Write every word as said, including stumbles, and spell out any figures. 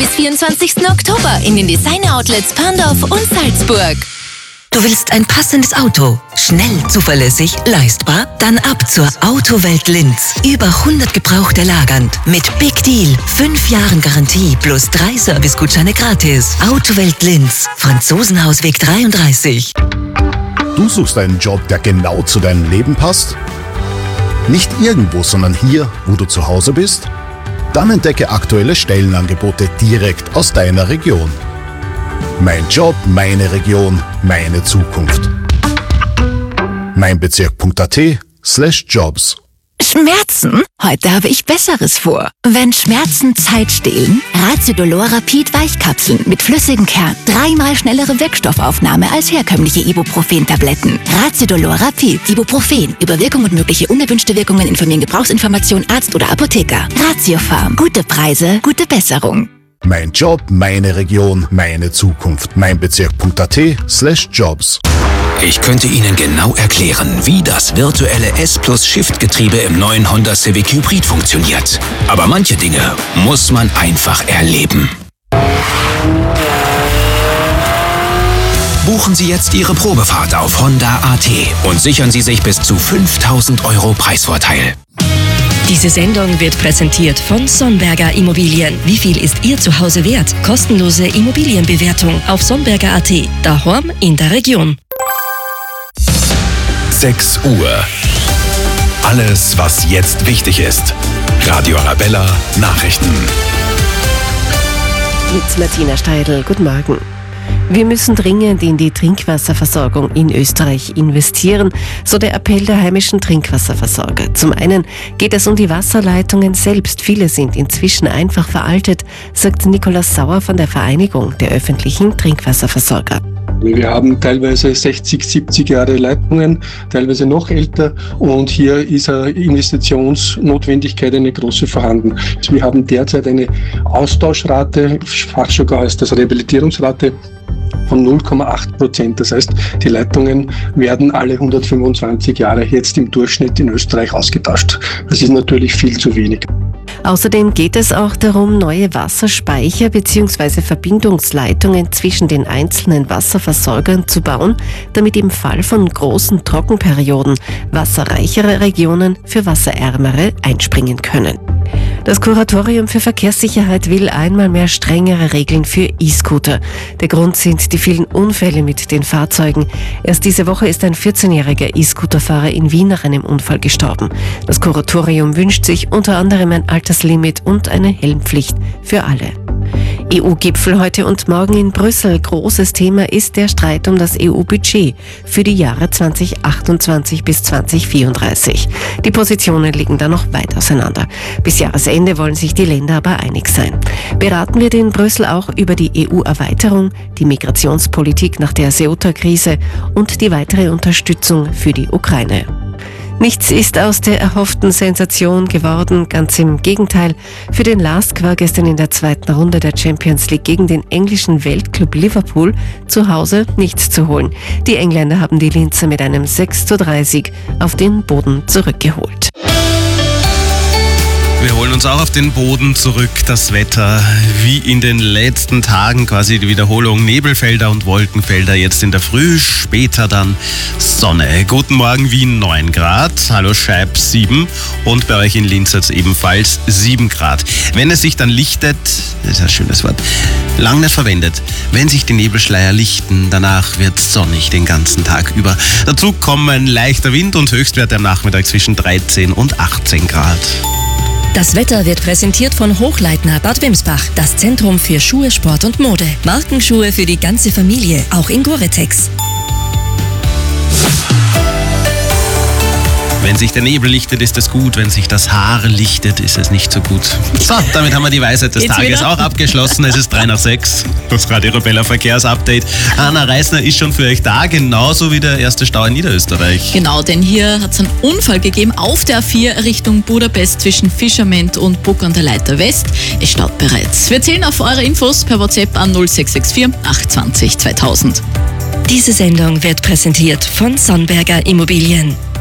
bis vierundzwanzigsten Oktober in den Designer-Outlets Parndorf und Salzburg. Du willst ein passendes Auto? Schnell, zuverlässig, leistbar? Dann ab zur Autowelt Linz. Über hundert Gebrauchte lagernd. Mit Big Deal. Fünf Jahren Garantie plus drei Servicegutscheine gratis. Autowelt Linz. Franzosenhausweg dreiunddreißig. Du suchst einen Job, der genau zu deinem Leben passt? Nicht irgendwo, sondern hier, wo du zu Hause bist? Dann entdecke aktuelle Stellenangebote direkt aus deiner Region. Mein Job, meine Region, meine Zukunft. meinbezirk.at slash jobs. Schmerzen? Heute habe ich Besseres vor. Wenn Schmerzen Zeit stehlen, Raziodolor Rapid Weichkapseln mit flüssigem Kern. Dreimal schnellere Wirkstoffaufnahme als herkömmliche Ibuprofen-Tabletten. Raziodolor Rapid. Ibuprofen. Über Wirkung und mögliche unerwünschte Wirkungen informieren Gebrauchsinformation Arzt oder Apotheker. Ratiofarm. Gute Preise, gute Besserung. Mein Job, meine Region, meine Zukunft. meinbezirk.at slash jobs. Ich könnte Ihnen genau erklären, wie das virtuelle S-Plus-Shift-Getriebe im neuen Honda Civic Hybrid funktioniert. Aber manche Dinge muss man einfach erleben. Buchen Sie jetzt Ihre Probefahrt auf Honda punkt at und sichern Sie sich bis zu fünftausend Euro Preisvorteil. Diese Sendung wird präsentiert von Sonberger Immobilien. Wie viel ist Ihr Zuhause wert? Kostenlose Immobilienbewertung auf sonberger punkt at. Daheim in der Region. sechs Uhr. Alles, was jetzt wichtig ist. Radio Arabella Nachrichten. Mit Martina Steidl, guten Morgen. Wir müssen dringend in die Trinkwasserversorgung in Österreich investieren, so der Appell der heimischen Trinkwasserversorger. Zum einen geht es um die Wasserleitungen selbst. Viele sind inzwischen einfach veraltet, sagt Nikolaus Sauer von der Vereinigung der öffentlichen Trinkwasserversorger. Wir haben teilweise sechzig, siebzig Jahre Leitungen, teilweise noch älter, und hier ist eine Investitionsnotwendigkeit eine große vorhanden. Wir haben derzeit eine Austauschrate, Fachjargon heißt das Rehabilitierungsrate, von null Komma acht Prozent. Das heißt, die Leitungen werden alle hundertfünfundzwanzig Jahre jetzt im Durchschnitt in Österreich ausgetauscht. Das ist natürlich viel zu wenig. Außerdem geht es auch darum, neue Wasserspeicher bzw. Verbindungsleitungen zwischen den einzelnen Wasserversorgern zu bauen, damit im Fall von großen Trockenperioden wasserreichere Regionen für wasserärmere einspringen können. Das Kuratorium für Verkehrssicherheit will einmal mehr strengere Regeln für E-Scooter. Der Grund sind die vielen Unfälle mit den Fahrzeugen. Erst diese Woche ist ein vierzehnjähriger E-Scooterfahrer in Wien nach einem Unfall gestorben. Das Kuratorium wünscht sich unter anderem ein Alterslimit und eine Helmpflicht für alle. E U-Gipfel heute und morgen in Brüssel. Großes Thema ist der Streit um das E U-Budget für die Jahre zweitausendachtundzwanzig bis zweitausendvierunddreißig. Die Positionen liegen da noch weit auseinander. Bis Jahresende wollen sich die Länder aber einig sein. Beraten wird in Brüssel auch über die E U-Erweiterung, die Migrationspolitik nach der Ceuta-Krise und die weitere Unterstützung für die Ukraine. Nichts ist aus der erhofften Sensation geworden, ganz im Gegenteil. Für den LASK war gestern in der zweiten Runde der Champions League gegen den englischen Weltclub Liverpool zu Hause nichts zu holen. Die Engländer haben die Linzer mit einem sechs zu drei Sieg auf den Boden zurückgeholt. Wir holen uns auch auf den Boden zurück. Das Wetter wie in den letzten Tagen, quasi die Wiederholung. Nebelfelder und Wolkenfelder, jetzt in der Früh, später dann Sonne. Guten Morgen Wien, neun Grad. Hallo Scheib, sieben. Und bei euch in Linz hat es ebenfalls sieben Grad. Wenn es sich dann lichtet, das ist ein schönes Wort, lang nicht verwendet. Wenn sich die Nebelschleier lichten, danach wird es sonnig den ganzen Tag über. Dazu kommen leichter Wind und Höchstwerte am Nachmittag zwischen dreizehn und achtzehn Grad. Das Wetter wird präsentiert von Hochleitner Bad Wimsbach, das Zentrum für Schuhe, Sport und Mode. Markenschuhe für die ganze Familie, auch in Gore-Tex. Wenn sich der Nebel lichtet, ist es gut. Wenn sich das Haar lichtet, ist es nicht so gut. So, damit haben wir die Weisheit des Geht's Tages wieder? auch abgeschlossen. Es ist drei nach sechs. Das Radio Arabella Verkehrsupdate. Anna Reisner ist schon für euch da, genauso wie der erste Stau in Niederösterreich. Genau, denn hier hat es einen Unfall gegeben auf der A vier Richtung Budapest zwischen Fischerment und Bruck an der Leiter West. Es staut bereits. Wir zählen auf eure Infos per WhatsApp an null sechs sechs vier acht zwei null zweitausend. Diese Sendung wird präsentiert von Sonberger Immobilien.